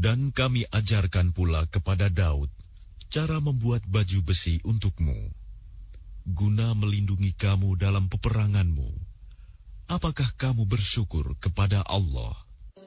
Dan kami ajarkan pula kepada Daud cara membuat baju besi untukmu, guna melindungi kamu dalam peperanganmu. Apakah kamu bersyukur kepada Allah?